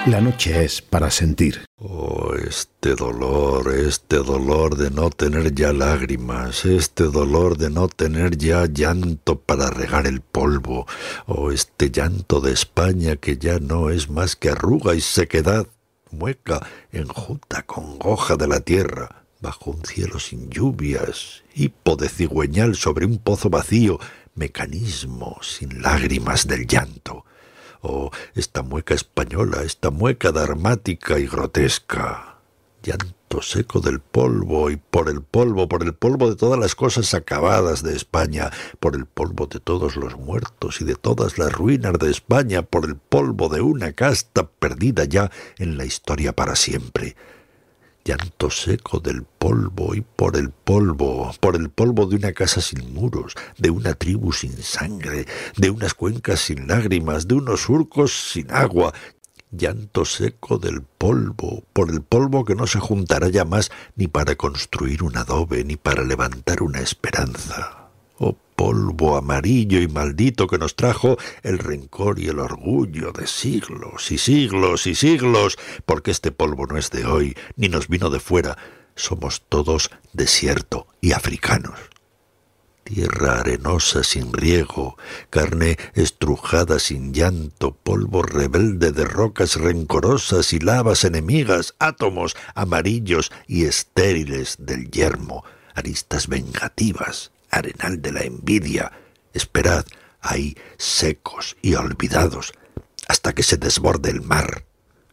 La noche es para sentir. Oh, este dolor de no tener ya lágrimas, este dolor de no tener ya llanto para regar el polvo, oh, este llanto de España que ya no es más que arruga y sequedad, mueca, enjuta, congoja de la tierra, bajo un cielo sin lluvias, hipo de cigüeñal sobre un pozo vacío, mecanismo sin lágrimas del llanto. Oh, esta mueca española, esta mueca dramática y grotesca. Llanto seco del polvo y por el polvo de todas las cosas acabadas de España, por el polvo de todos los muertos y de todas las ruinas de España, por el polvo de una casta perdida ya en la historia para siempre. Llanto seco del polvo y por el polvo de una casa sin muros, de una tribu sin sangre, de unas cuencas sin lágrimas, de unos surcos sin agua. Llanto seco del polvo, por el polvo que no se juntará ya más ni para construir un adobe, ni para levantar una esperanza. Oh, polvo amarillo y maldito que nos trajo el rencor y el orgullo de siglos y siglos y siglos, porque este polvo no es de hoy, ni nos vino de fuera, somos todos desierto y africanos. Tierra arenosa sin riego, carne estrujada sin llanto, polvo rebelde de rocas rencorosas y lavas enemigas, átomos amarillos y estériles del yermo, aristas vengativas, arenal de la envidia. Esperad ahí secos y olvidados hasta que se desborde el mar.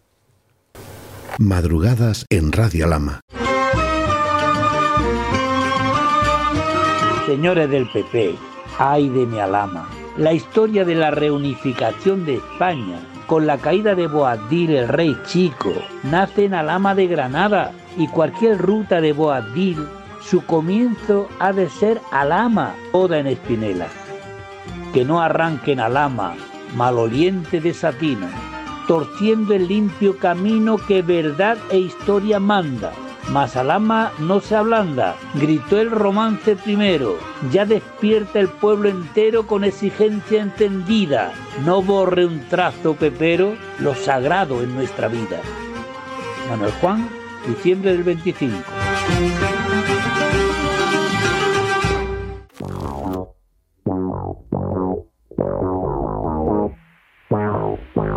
Madrugadas en Radio Alhama. Señores del PP, ay de mi Alhama, la historia de la reunificación de España con la caída de Boabdil el rey chico nace en Alhama de Granada, y cualquier ruta de Boabdil, su comienzo ha de ser Alhama, toda en espinela. Que no arranque en Alhama, maloliente de satina, torciendo el limpio camino que verdad e historia manda. Mas Alhama no se ablanda, gritó el romance primero, ya despierta el pueblo entero con exigencia encendida. No borre un trazo pepero lo sagrado en nuestra vida. Manuel Juan, diciembre del 25.